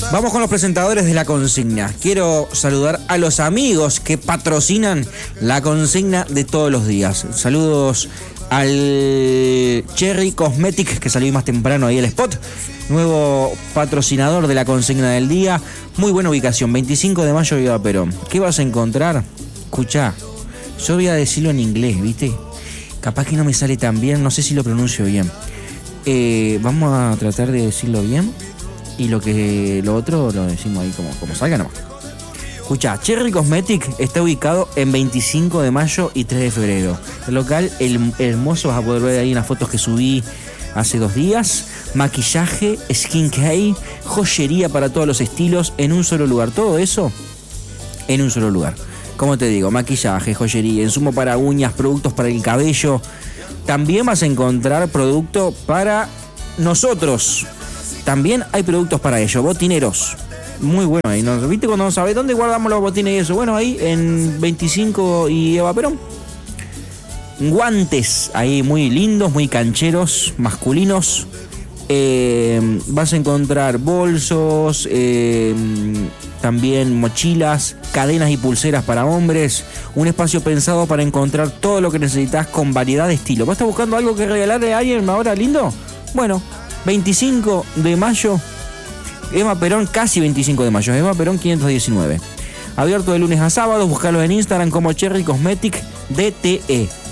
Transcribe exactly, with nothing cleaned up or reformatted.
Vamos con los presentadores de La Consigna. Quiero saludar a los amigos que patrocinan La Consigna de todos los días. Saludos al Cherry Cosmetics, que salió más temprano ahí el spot. Nuevo patrocinador de La Consigna del día. Muy buena ubicación, veinticinco de mayo, Viva Perón. ¿Qué vas a encontrar? Escuchá, yo voy a decirlo en inglés, ¿viste? Capaz que no me sale tan bien, no sé si lo pronuncio bien. Eh, vamos a tratar de decirlo bien. Y lo que lo otro lo decimos ahí como, como salga nomás. Escuchá, Cherry Cosmetics está ubicado en veinticinco de mayo y tres de febrero. El local el, hermoso, vas a poder ver ahí unas fotos que subí hace dos días. Maquillaje, skincare, joyería para todos los estilos en un solo lugar. Todo eso en un solo lugar. Como te digo, maquillaje, joyería, insumo para uñas, productos para el cabello. También vas a encontrar producto para nosotros. También hay productos para ello, botineros. Muy bueno ahí, ¿no? ¿Viste cuando no sabes dónde guardamos los botines y eso? Bueno, ahí en veinticinco y Eva Perón. Guantes ahí muy lindos, muy cancheros, masculinos. Eh, vas a encontrar bolsos, eh, también mochilas, cadenas y pulseras para hombres. Un espacio pensado para encontrar todo lo que necesitas con variedad de estilo. ¿Vas a estar buscando algo que regalarle a alguien ahora lindo? Bueno, veinticinco de mayo, Eva Perón, casi veinticinco de mayo, Eva Perón quinientos diecinueve. Abierto de lunes a sábado, buscarlos en Instagram como Cherry Cosmetics D T E.